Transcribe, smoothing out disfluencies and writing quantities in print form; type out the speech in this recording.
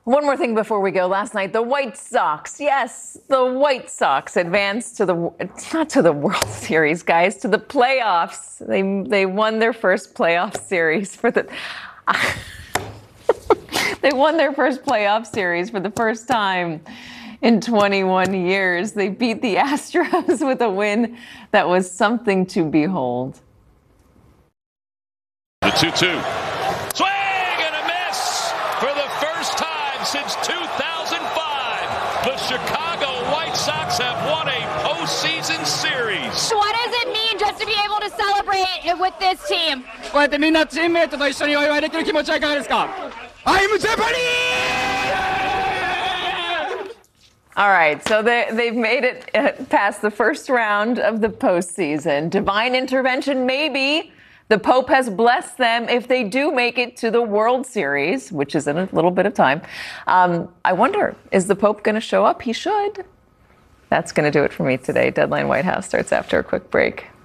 One more thing before we go. Last night, the White Sox, yes, the White Sox advanced to not to the World Series, guys, to the playoffs. They won their first playoff series for the they won their first playoff series for the first time in 21 years. They beat the Astros with a win that was something to behold. The 2-2. Swing and a miss for the first time since 2005. The Chicago White Sox have won a postseason series. What does it mean just to be able to celebrate with this team? こうやってみんなチームメイトと一緒にお祝いできる気持ちはいかがですか? I'm Japanese! All right, so they've made it past the first round of the postseason. Divine intervention, maybe. The Pope has blessed them if they do make it to the World Series, which is in a little bit of time. I wonder, is the Pope going to show up? He should. That's going to do it for me today. Deadline White House starts after a quick break.